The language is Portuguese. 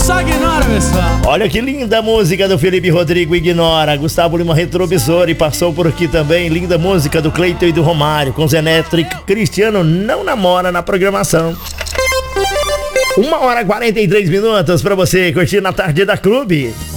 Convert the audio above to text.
só ignora, pessoal. Olha que linda música do Felipe Rodrigo, Ignora. Gustavo Lima, Retrovisor, e passou por aqui também. Linda música do Cleiton e do Romário, com Zé Neto e Cristiano Não Namora na programação. 1h43 pra você curtir na tarde da Clube.